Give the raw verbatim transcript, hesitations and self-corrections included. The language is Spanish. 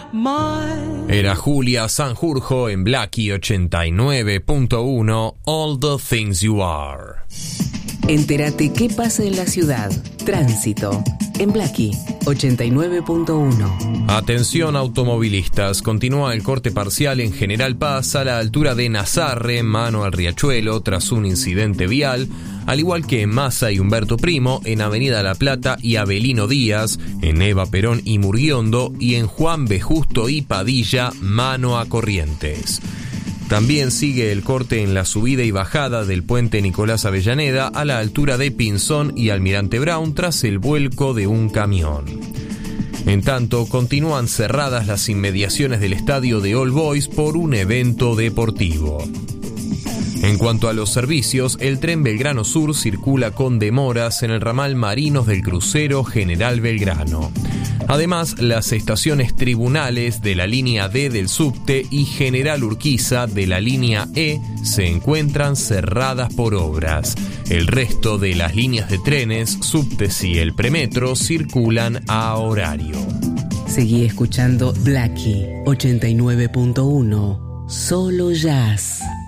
mine. Era Julia Sanjurjo en Blackie ochenta y nueve punto uno, All the Things You Are. Entérate qué pasa en la ciudad. Tránsito. En Blackie ochenta y nueve punto uno. Atención automovilistas, continúa el corte parcial en General Paz a la altura de Nazarre, mano al Riachuelo, tras un incidente vial, al igual que en Massa y Humberto Primo, en Avenida La Plata y Avelino Díaz, en Eva Perón y Murguiondo, y en Juan B. Justo y Padilla, mano a Corrientes. También sigue el corte en la subida y bajada del puente Nicolás Avellaneda a la altura de Pinzón y Almirante Brown tras el vuelco de un camión. En tanto, continúan cerradas las inmediaciones del estadio de All Boys por un evento deportivo. En cuanto a los servicios, el tren Belgrano Sur circula con demoras en el ramal Marinos del Crucero General Belgrano. Además, las estaciones Tribunales de la línea D del subte y General Urquiza de la línea E se encuentran cerradas por obras. El resto de las líneas de trenes, subtes y el premetro circulan a horario. Seguí escuchando Blackie ochenta y nueve punto uno. Solo jazz.